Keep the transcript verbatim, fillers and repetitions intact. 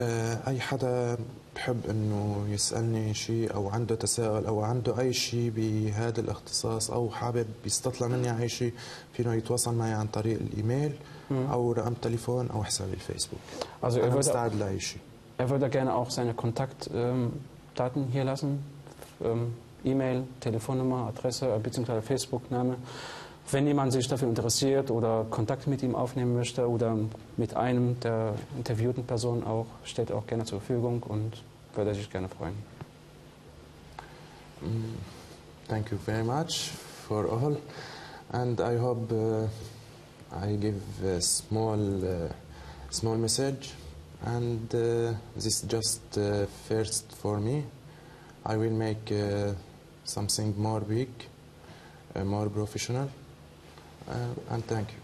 أي حدا بحب إنه يسألني شيء أو عنده تساؤل أو عنده أي شيء بهذا الاختصاص أو حابب يستطلع مني أي شيء فينه يتواصل معي عن طريق الإيميل أو رقم تليفون أو حسابي الفيسبوك. Also er أنا würde, مستعد لأي شيء. er würde gerne auch seine Kontaktdaten hier lassen. Ähm, E-Mail, Telefonnummer, Adresse bzw. Facebook-Name. Wenn jemand sich dafür interessiert oder Kontakt mit ihm aufnehmen möchte oder mit einem der interviewten Personen auch, steht er auch gerne zur Verfügung und würde sich gerne freuen. Mm, thank you very much for all, and I hope uh, I give a small, uh, small message, and uh, this is just uh, first for me. I will make uh, something more big, uh, more professional. Uh, and thank you.